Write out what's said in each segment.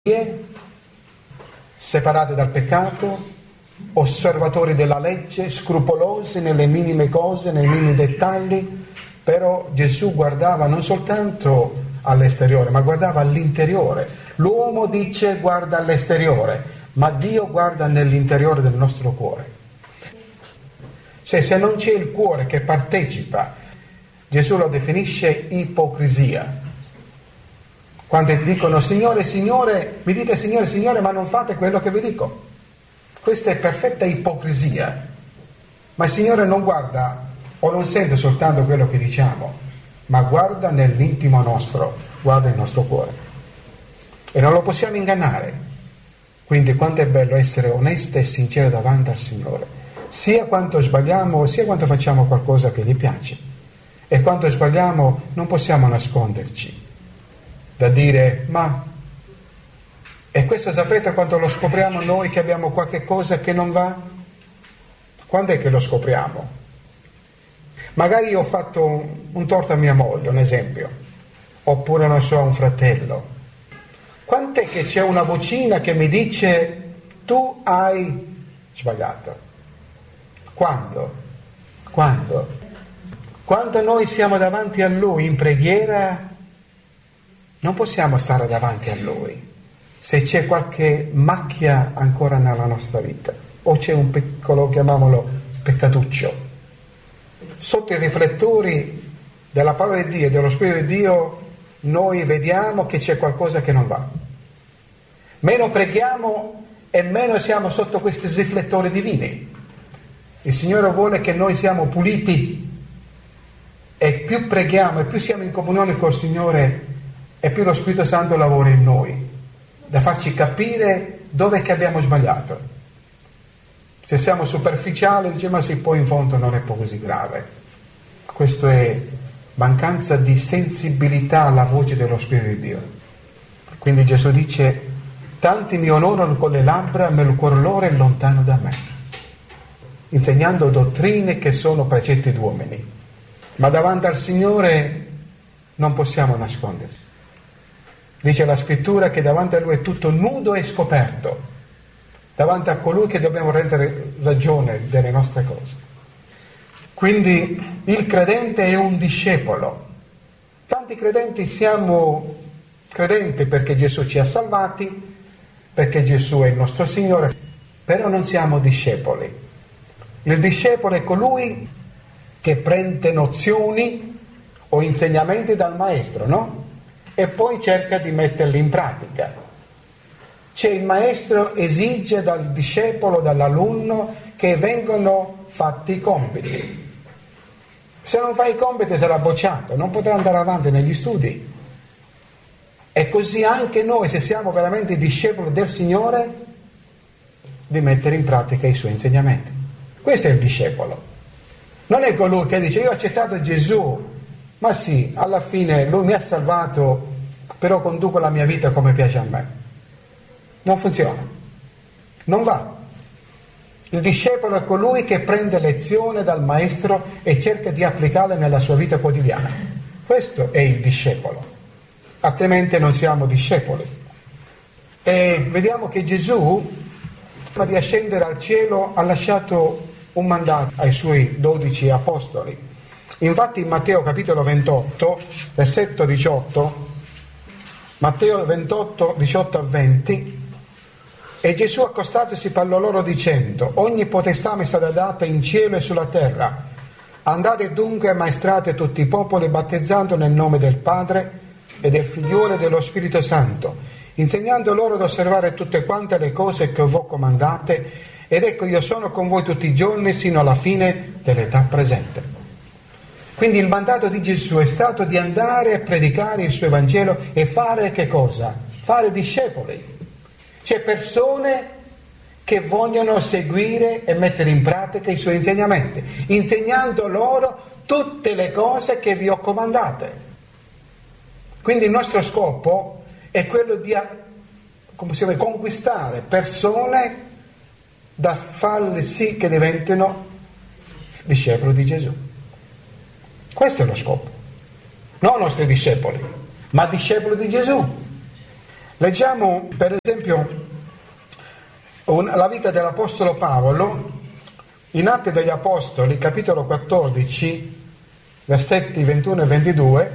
separate dal peccato, osservatori della legge, scrupolosi nelle minime cose, nei minimi dettagli, però Gesù guardava non soltanto all'esteriore, ma guardava all'interiore. L'uomo dice guarda all'esteriore, ma Dio guarda nell'interiore del nostro cuore. Cioè, se non c'è il cuore che partecipa, Gesù lo definisce ipocrisia. Quando dicono Signore, Signore, mi dite Signore, Signore, ma non fate quello che vi dico. Questa è perfetta ipocrisia. Ma il Signore non guarda o non sente soltanto quello che diciamo, ma guarda nell'intimo nostro, guarda il nostro cuore. E non lo possiamo ingannare. Quindi quanto è bello essere onesti e sinceri davanti al Signore, sia quando sbagliamo, sia quando facciamo qualcosa che gli piace. E quando sbagliamo non possiamo nasconderci da dire ma, e questo sapete quando lo scopriamo noi che abbiamo qualche cosa che non va? Quando è che lo scopriamo? Magari io ho fatto un torto a mia moglie, un esempio, oppure non so, a un fratello. Quant'è che c'è una vocina che mi dice tu hai sbagliato? Quando? Quando noi siamo davanti a Lui in preghiera, non possiamo stare davanti a Lui se c'è qualche macchia ancora nella nostra vita o c'è un piccolo, chiamiamolo, peccatuccio. Sotto i riflettori della parola di Dio e dello Spirito di Dio noi vediamo che c'è qualcosa che non va. Meno preghiamo e meno siamo sotto questi riflettori divini. Il Signore vuole che noi siamo puliti e più preghiamo e più siamo in comunione col Signore e più lo Spirito Santo lavora in noi, da farci capire dove è che abbiamo sbagliato. Se siamo superficiali, dice ma sì, poi in fondo non è poi così grave. Questo è mancanza di sensibilità alla voce dello Spirito di Dio. Quindi Gesù dice, tanti mi onorano con le labbra, ma il cuore loro è lontano da me, insegnando dottrine che sono precetti d'uomini. Ma davanti al Signore non possiamo nasconderci. Dice la Scrittura che davanti a Lui è tutto nudo e scoperto, davanti a colui che dobbiamo rendere ragione delle nostre cose. Quindi il credente è un discepolo. Tanti credenti siamo credenti perché Gesù ci ha salvati, perché Gesù è il nostro Signore, però non siamo discepoli. Il discepolo è colui che prende nozioni o insegnamenti dal maestro, no? E poi cerca di metterli in pratica. Cioè il maestro esige dal discepolo, dall'alunno, che vengano fatti i compiti. Se non fai i compiti sarà bocciato, non potrà andare avanti negli studi. E così anche noi, se siamo veramente discepoli del Signore, di mettere in pratica i Suoi insegnamenti. Questo è il discepolo. Non è colui che dice io ho accettato Gesù, ma sì, alla fine Lui mi ha salvato, però conduco la mia vita come piace a me. Non funziona, non va. Il discepolo è colui che prende lezione dal maestro e cerca di applicarle nella sua vita quotidiana. Questo è il discepolo, altrimenti non siamo discepoli. E vediamo che Gesù, prima di ascendere al cielo, ha lasciato un mandato ai Suoi 12 apostoli. Infatti in Matteo capitolo 28, versetto 18, Matteo 28, 18 a 20, e Gesù accostatosi parlò loro dicendo, ogni potestà mi è stata data in cielo e sulla terra. Andate dunque e ammaestrate tutti i popoli, battezzando nel nome del Padre e del Figliolo e dello Spirito Santo, insegnando loro ad osservare tutte quante le cose che vi ho comandate, ed ecco io sono con voi tutti i giorni sino alla fine dell'età presente. Quindi il mandato di Gesù è stato di andare a predicare il suo Evangelo e fare che cosa? Fare discepoli. C'è persone che vogliono seguire e mettere in pratica i suoi insegnamenti, insegnando loro tutte le cose che vi ho comandate. Quindi il nostro scopo è quello di conquistare persone da farle sì che diventino discepoli di Gesù. Questo è lo scopo. Non i nostri discepoli, ma discepoli di Gesù. Leggiamo per esempio la vita dell'Apostolo Paolo in Atti degli Apostoli, capitolo 14, versetti 21 e 22,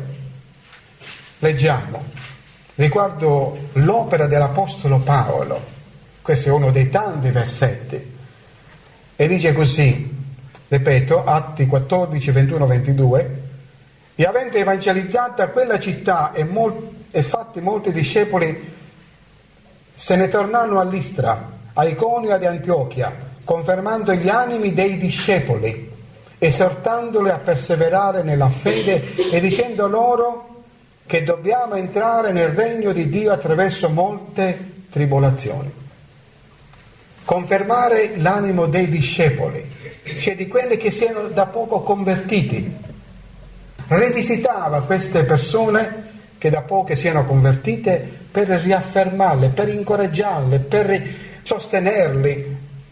leggiamo riguardo l'opera dell'Apostolo Paolo. Questo è uno dei tanti versetti. E dice così, ripeto, Atti 14, 21, 22, e avendo evangelizzata quella città e fatti molti discepoli, se ne tornarono a Listra, a Iconio e ad Antiochia, confermando gli animi dei discepoli, esortandoli a perseverare nella fede e dicendo loro che dobbiamo entrare nel regno di Dio attraverso molte tribolazioni. Confermare l'animo dei discepoli, cioè di quelli che si erano da poco convertiti. Rivisitava queste persone che da poco si erano convertite per riaffermarle, per incoraggiarle, per sostenerli.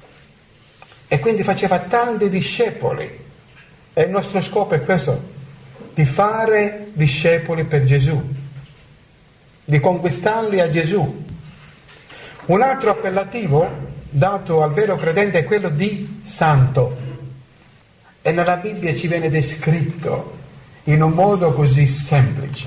E quindi faceva tanti discepoli. E il nostro scopo è questo, di fare discepoli per Gesù, di conquistarli a Gesù. Un altro appellativo dato al vero credente è quello di santo. E nella Bibbia ci viene descritto in un modo così semplice.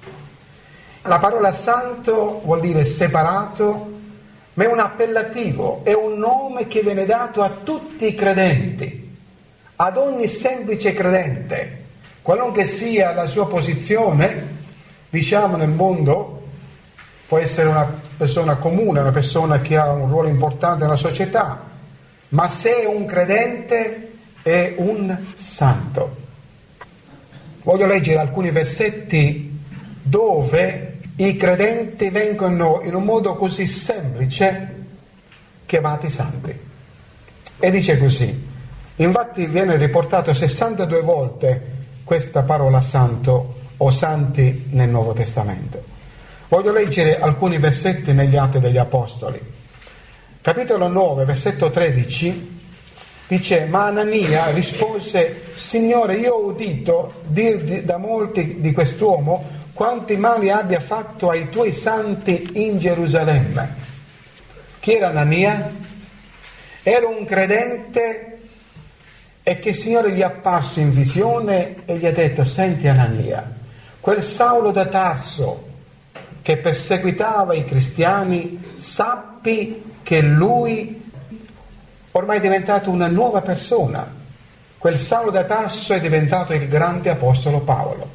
La parola santo vuol dire separato, ma è un appellativo, è un nome che viene dato a tutti i credenti, ad ogni semplice credente, qualunque sia la sua posizione, diciamo nel mondo, può essere una persona comune, una persona che ha un ruolo importante nella società, ma se è un credente è un santo. Voglio leggere alcuni versetti dove i credenti vengono in un modo così semplice chiamati santi. E dice così, infatti viene riportato 62 volte questa parola santo o santi nel Nuovo Testamento. Voglio leggere alcuni versetti negli Atti degli Apostoli. Capitolo 9, versetto 13, dice, ma Anania rispose, Signore, io ho udito dir da molti di quest'uomo quanti mali abbia fatto ai tuoi santi in Gerusalemme. Chi era Anania? Era un credente e che il Signore gli è apparso in visione e gli ha detto, senti Anania, quel Saulo da Tarso che perseguitava i cristiani, sappi che lui ormai è diventato una nuova persona. Quel Saulo da Tarso è diventato il grande apostolo Paolo.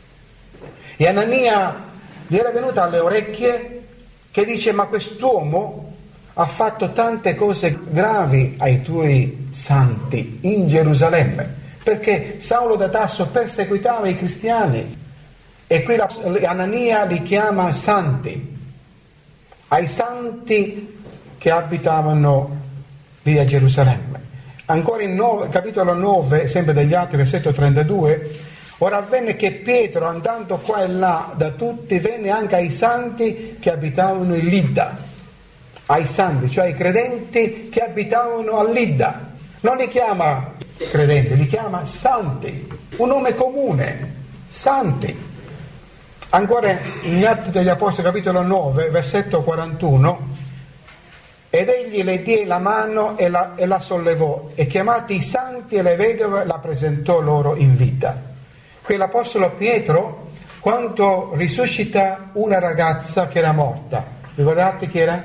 E Anania gli era venuta alle orecchie che dice, ma quest'uomo ha fatto tante cose gravi ai tuoi santi in Gerusalemme, perché Saulo da Tarso perseguitava i cristiani. E qui Anania li chiama santi, ai santi che abitavano lì a Gerusalemme. Ancora in capitolo 9, sempre degli Atti, versetto 32, ora avvenne che Pietro, andando qua e là da tutti, venne anche ai santi che abitavano in Lidda, ai santi, cioè ai credenti che abitavano a Lidda. Non li chiama credenti, li chiama santi, un nome comune, santi. Ancora negli Atti degli Apostoli, capitolo 9, versetto 41, ed egli le diede la mano e la sollevò, e chiamati i santi e le vedove la presentò loro in vita. Qui l'Apostolo Pietro, quando risuscita una ragazza che era morta, ricordate chi era?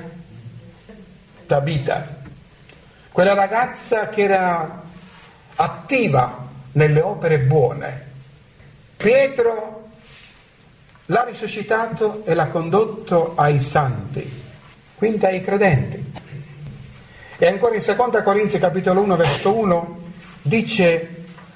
Tabita, quella ragazza che era attiva nelle opere buone. Pietro l'ha risuscitato e l'ha condotto ai santi, quindi ai credenti. E ancora in 2 Corinzi capitolo 1 versetto 1 dice,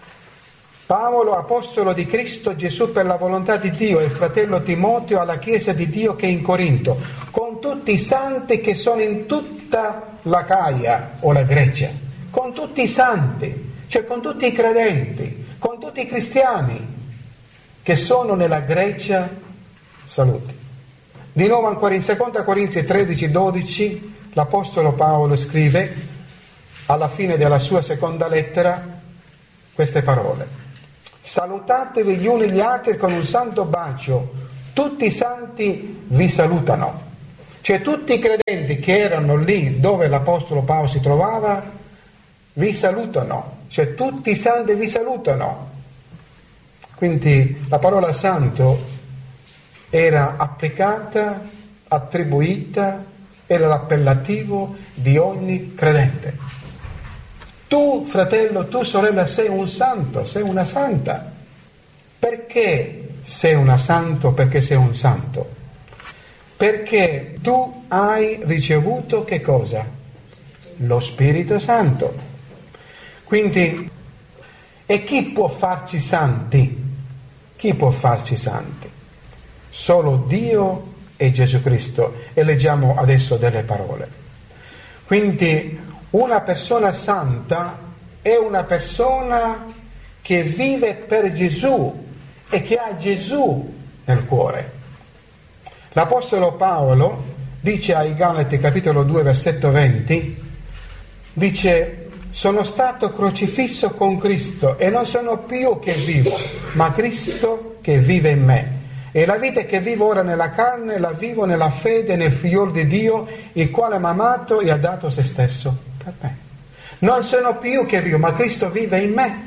Paolo, apostolo di Cristo Gesù per la volontà di Dio, e il fratello Timoteo alla Chiesa di Dio che è in Corinto, con tutti i santi che sono in tutta l'Acaia o la Grecia, con tutti i santi, cioè con tutti i credenti, con tutti i cristiani che sono nella Grecia, saluti. Di nuovo ancora in 2 Corinzi 13, 12, l'Apostolo Paolo scrive, alla fine della sua seconda lettera, queste parole. Salutatevi gli uni gli altri con un santo bacio, tutti i santi vi salutano. Cioè tutti i credenti che erano lì dove l'Apostolo Paolo si trovava vi salutano, cioè tutti i santi vi salutano. Quindi la parola santo era applicata, attribuita, era l'appellativo di ogni credente. Tu, fratello, tu, sorella, sei un santo, sei una santa. Perché sei una santo? Perché sei un santo? Perché tu hai ricevuto che cosa? Lo Spirito Santo. Quindi, e chi può farci santi? Chi può farci santi? Solo Dio e Gesù Cristo. E leggiamo adesso delle parole. Quindi una persona santa è una persona che vive per Gesù e che ha Gesù nel cuore. L'Apostolo Paolo dice ai Galati capitolo 2 versetto 20, dice: sono stato crocifisso con Cristo e non sono più che vivo, ma Cristo che vive in me. E la vita che vivo ora nella carne la vivo nella fede nel Figlio di Dio, il quale mi ha amato e ha dato se stesso per me. Non sono più che vivo, ma Cristo vive in me.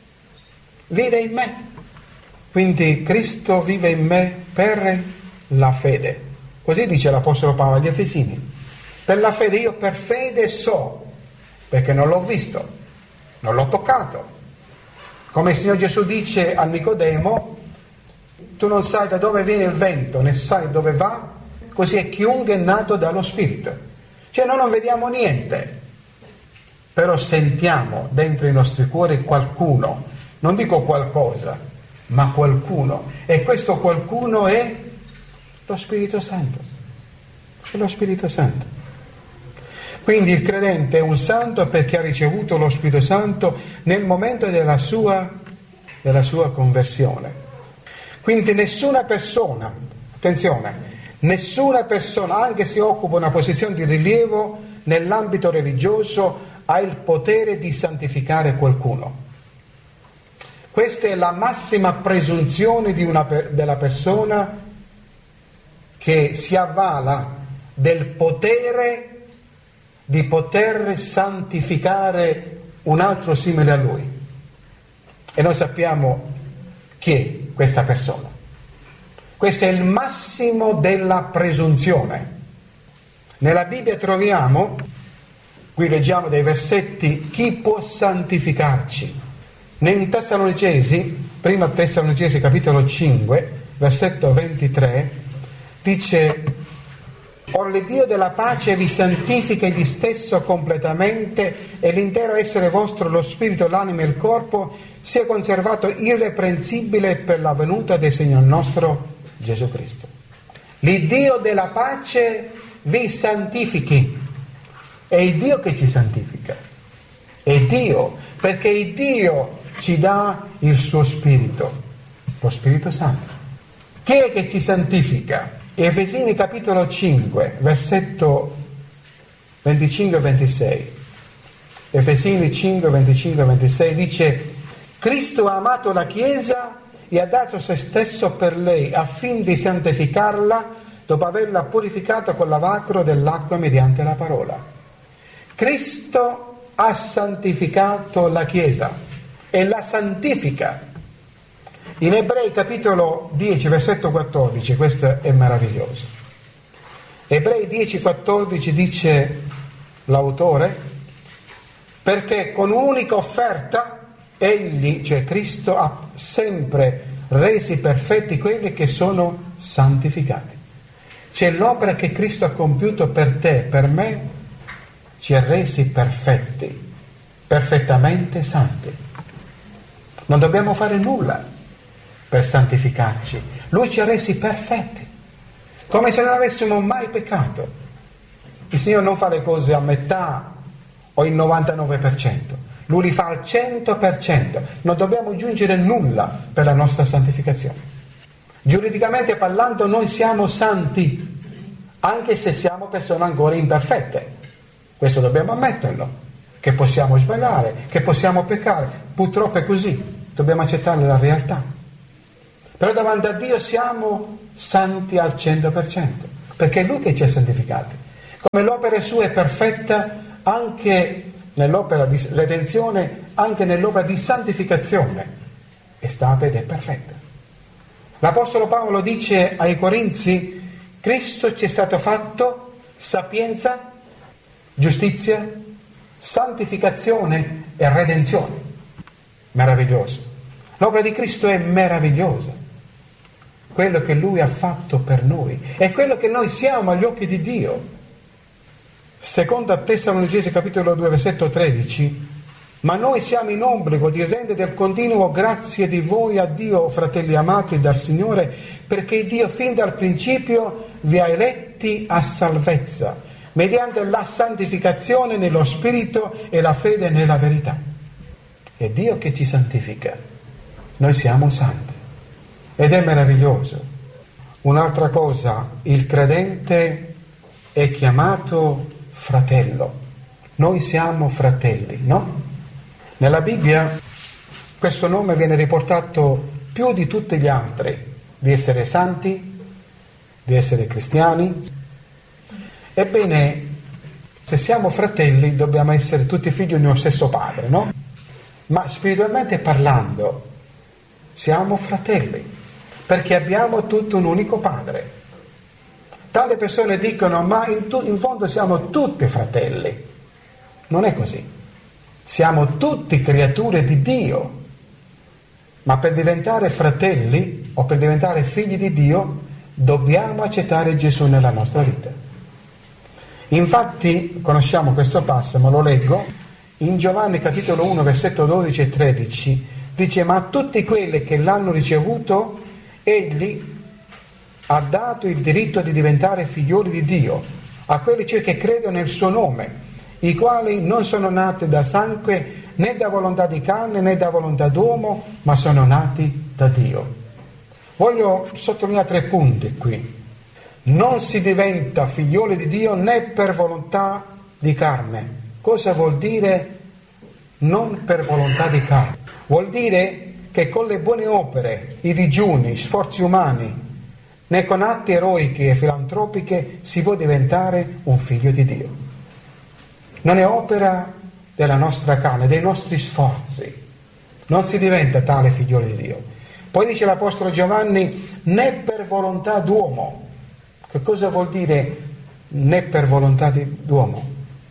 Vive in me. Quindi Cristo vive in me per la fede. Così dice l'Apostolo Paolo agli Efesini. Per la fede, io per fede so, perché non l'ho visto, non l'ho toccato. Come il Signore Gesù dice a Nicodemo: tu non sai da dove viene il vento, né sai dove va, così è chiunque è nato dallo Spirito. Cioè noi non vediamo niente, però sentiamo dentro i nostri cuori qualcuno, non dico qualcosa, ma qualcuno, e questo qualcuno è lo Spirito Santo. È lo Spirito Santo. Quindi il credente è un santo perché ha ricevuto lo Spirito Santo nel momento della sua conversione. Quindi nessuna persona, attenzione, nessuna persona, anche se occupa una posizione di rilievo nell'ambito religioso, ha il potere di santificare qualcuno. Questa è la massima presunzione della persona che si avvala del potere di poter santificare un altro simile a lui. E noi sappiamo chi è questa persona. Questo è il massimo della presunzione. Nella Bibbia troviamo, qui leggiamo dei versetti, chi può santificarci? In Tessalonicesi, prima Tessalonicesi capitolo 5, versetto 23, dice: or l'Iddio della pace vi santifica egli stesso completamente, e l'intero essere vostro, lo spirito, l'anima e il corpo sia conservato irreprensibile per la venuta del Signore nostro Gesù Cristo. L'Iddio della pace vi santifichi. È il Dio che ci santifica. È Dio, perché il Dio ci dà il suo spirito, lo Spirito Santo. Chi è che ci santifica? Efesini capitolo 5, versetto 25 e 26. Efesini 5, 25 e 26 dice: Cristo ha amato la Chiesa e ha dato se stesso per lei, affin di santificarla dopo averla purificata col lavacro dell'acqua mediante la parola. Cristo ha santificato la Chiesa e la santifica. In Ebrei capitolo 10 versetto 14, questo è meraviglioso. Ebrei 10, 14 dice l'autore: perché con un'unica offerta egli, cioè Cristo, ha sempre resi perfetti quelli che sono santificati. Cioè l'opera che Cristo ha compiuto per te, per me, ci ha resi perfetti, perfettamente santi. Non dobbiamo fare nulla per santificarci. Lui ci ha resi perfetti, come se non avessimo mai peccato. Il Signore non fa le cose a metà o il 99%, Lui li fa al 100%. Non dobbiamo aggiungere nulla per la nostra santificazione. Giuridicamente parlando noi siamo santi, anche se siamo persone ancora imperfette. Questo dobbiamo ammetterlo, che possiamo sbagliare, che possiamo peccare. Purtroppo è così, dobbiamo accettare la realtà. Però davanti a Dio siamo santi al 100%. perché è Lui che ci ha santificati. Come l'opera sua è perfetta anche nell'opera di redenzione, anche nell'opera di santificazione è stata ed è perfetta. L'Apostolo Paolo dice ai Corinzi: Cristo ci è stato fatto sapienza, giustizia, santificazione e redenzione. Meraviglioso. L'opera di Cristo è meravigliosa. Quello che Lui ha fatto per noi è quello che noi siamo agli occhi di Dio. Seconda Tessalonicesi capitolo 2 versetto 13: ma noi siamo in obbligo di rendere del continuo grazie di voi a Dio, fratelli amati dal Signore, perché Dio fin dal principio vi ha eletti a salvezza, mediante la santificazione nello Spirito e la fede nella verità. È Dio che ci santifica, noi siamo santi, ed è meraviglioso. Un'altra cosa, il credente è chiamato fratello, noi siamo fratelli, no? Nella Bibbia questo nome viene riportato più di tutti gli altri, di essere santi, di essere cristiani. Ebbene, se siamo fratelli dobbiamo essere tutti figli di uno stesso padre, no? Ma spiritualmente parlando siamo fratelli, perché abbiamo tutto un unico padre. Tante persone dicono: ma in fondo siamo tutti fratelli. Non è così. Siamo tutti creature di Dio, ma per diventare fratelli o per diventare figli di Dio dobbiamo accettare Gesù nella nostra vita. Infatti conosciamo questo passo, ma lo leggo, in Giovanni capitolo 1 versetto 12 e 13, dice: ma a tutti quelli che l'hanno ricevuto Egli ha dato il diritto di diventare figlioli di Dio, a quelli cioè che credono nel suo nome, i quali non sono nati da sangue, né da volontà di carne, né da volontà d'uomo, ma sono nati da Dio. Voglio sottolineare 3 punti qui. Non si diventa figlioli di Dio né per volontà di carne. Cosa vuol dire non per volontà di carne? Vuol dire che con le buone opere, i digiuni, sforzi umani, né con atti eroici e filantropiche si può diventare un figlio di Dio. Non è opera della nostra carne, dei nostri sforzi. Non si diventa tale figliolo di Dio. Poi dice l'Apostolo Giovanni: né per volontà d'uomo. Che cosa vuol dire né per volontà d'uomo?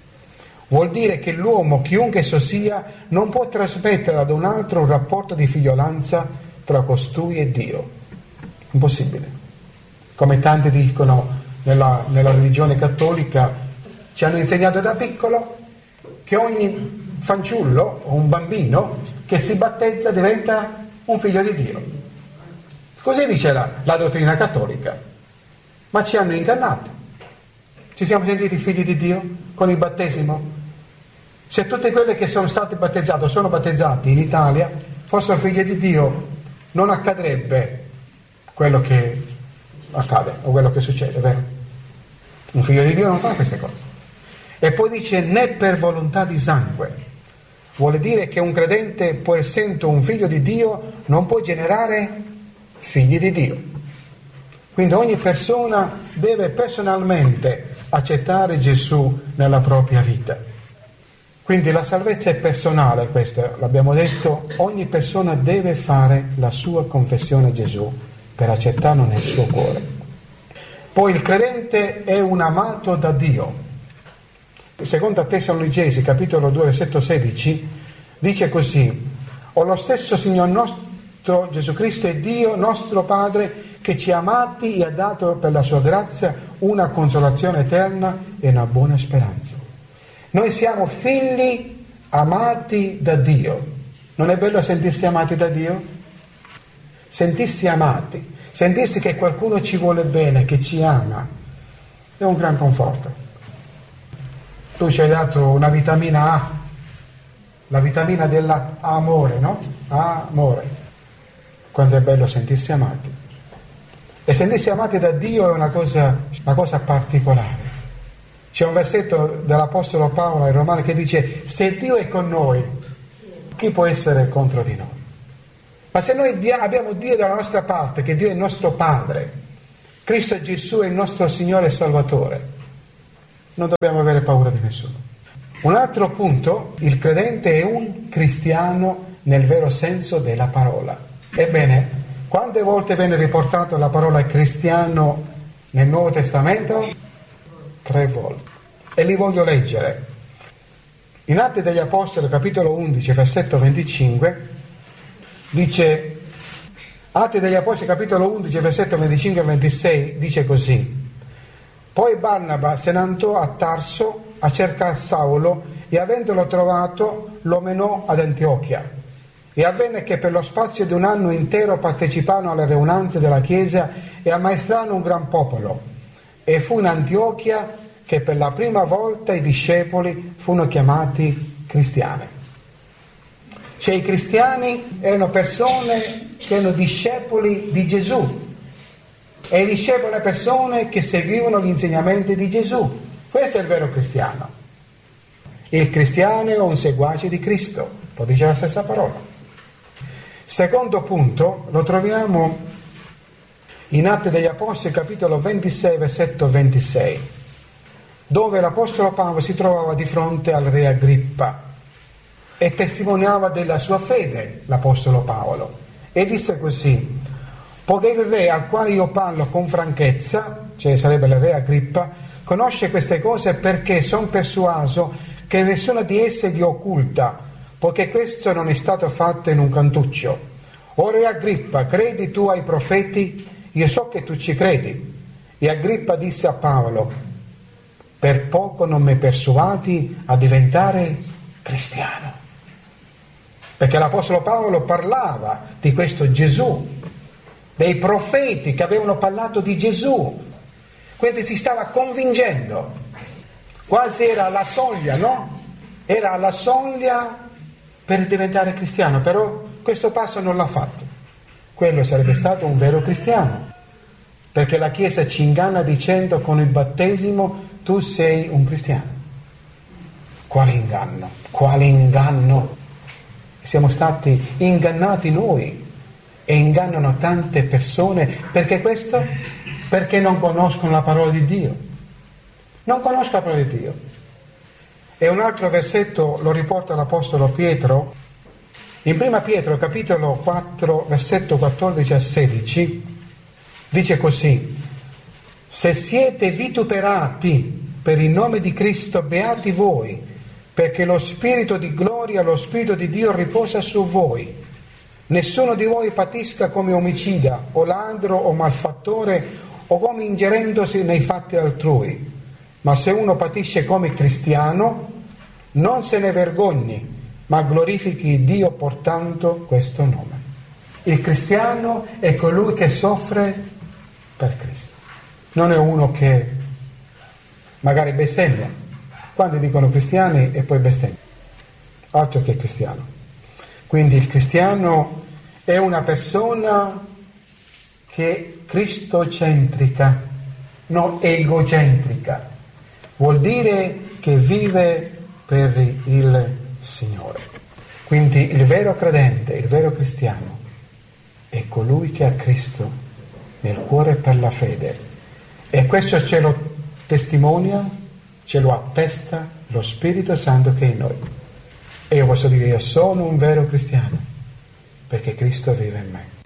Vuol dire che l'uomo, chiunque esso sia, non può trasmettere ad un altro un rapporto di figliolanza tra costui e Dio. Impossibile. Come tanti dicono nella religione cattolica, ci hanno insegnato da piccolo che ogni fanciullo o un bambino che si battezza diventa un figlio di Dio. Così dice la dottrina cattolica. Ma ci hanno ingannati. Ci siamo sentiti figli di Dio con il battesimo? Se tutti quelli che sono stati battezzati o sono battezzati in Italia fossero figli di Dio, non accadrebbe quello che accade o quello che succede, vero? Un figlio di Dio non fa queste cose. E poi dice: né per volontà di sangue. Vuole dire che un credente, pur essendo un figlio di Dio, non può generare figli di Dio. Quindi ogni persona deve personalmente accettare Gesù nella propria vita. Quindi la salvezza è personale, questo l'abbiamo detto, ogni persona deve fare la sua confessione a Gesù per accettarlo nel suo cuore. Poi il credente è un amato da Dio. Seconda Tessalonicesi capitolo 2 versetto 16 dice così: o lo stesso Signore nostro Gesù Cristo è Dio nostro Padre, che ci ha amati e ha dato per la sua grazia una consolazione eterna e una buona speranza. Noi siamo figli amati da Dio. Non è bello sentirsi amati da Dio? Sentirsi amati, sentirsi che qualcuno ci vuole bene, che ci ama, è un gran conforto. Tu ci hai dato una vitamina A, la vitamina dell'amore, no? Amore. Quanto è bello sentirsi amati. E sentirsi amati da Dio è una cosa particolare. C'è un versetto dell'Apostolo Paolo ai Romani che dice: se Dio è con noi, chi può essere contro di noi? Ma se noi abbiamo Dio dalla nostra parte, che Dio è il nostro Padre, Cristo Gesù è il nostro Signore e Salvatore. Non dobbiamo avere paura di nessuno. Un altro punto, il credente è un cristiano nel vero senso della parola. Ebbene, quante volte viene riportata la parola cristiano nel Nuovo Testamento? 3 volte. E li voglio leggere. In Atti degli Apostoli, capitolo 11, versetto 25, dice... Atti degli Apostoli, capitolo 11, versetto 25 e 26, dice così: poi Barnaba se ne andò a Tarso a cercare Saulo e avendolo trovato lo menò ad Antiochia. E avvenne che per lo spazio di un anno intero parteciparono alle riunanze della Chiesa e ammaestrarono un gran popolo. E fu in Antiochia che per la prima volta i discepoli furono chiamati cristiani. Cioè i cristiani erano persone che erano discepoli di Gesù, e i discepoli erano persone che seguivano gli insegnamenti di Gesù. Questo è il vero cristiano. Il cristiano è un seguace di Cristo, lo dice la stessa parola. Secondo punto lo troviamo in Atti degli Apostoli, capitolo 26, versetto 26, dove l'Apostolo Paolo si trovava di fronte al re Agrippa e testimoniava della sua fede, l'Apostolo Paolo, e disse così: poiché il re al quale io parlo con franchezza, cioè sarebbe il re Agrippa, conosce queste cose, perché sono persuaso che nessuna di esse gli occulta, poiché questo non è stato fatto in un cantuccio. O re Agrippa, credi tu ai profeti? Io so che tu ci credi. E Agrippa disse a Paolo: per poco non mi persuadi a diventare cristiano. Perché l'Apostolo Paolo parlava di questo Gesù, dei profeti che avevano parlato di Gesù, quindi si stava convincendo, quasi era alla soglia, no? Era alla soglia per diventare cristiano, però questo passo non l'ha fatto. Quello sarebbe stato un vero cristiano, perché la Chiesa ci inganna dicendo con il battesimo tu sei un cristiano. Quale inganno? Quale inganno? Siamo stati ingannati noi e ingannano tante persone. Perché questo? Perché non conoscono la parola di Dio. Non conoscono la parola di Dio. E un altro versetto lo riporta l'Apostolo Pietro. In 1 Pietro, capitolo 4, versetto 14 a 16, dice così: se siete vituperati per il nome di Cristo, beati voi, perché lo Spirito di gloria, lo Spirito di Dio riposa su voi. Nessuno di voi patisca come omicida, o ladro, o malfattore, o come ingerendosi nei fatti altrui. Ma se uno patisce come cristiano, non se ne vergogni, ma glorifichi Dio portando questo nome. Il cristiano è colui che soffre per Cristo. Non è uno che magari bestemmia. Quando dicono cristiani e poi bestemmia, altro che cristiano. Quindi il cristiano è una persona che è cristocentrica, non egocentrica. Vuol dire che vive per il Signore. Quindi il vero credente, il vero cristiano è colui che ha Cristo nel cuore per la fede, e questo ce lo testimonia, ce lo attesta lo Spirito Santo che è in noi. E io posso dire: io sono un vero cristiano perché Cristo vive in me.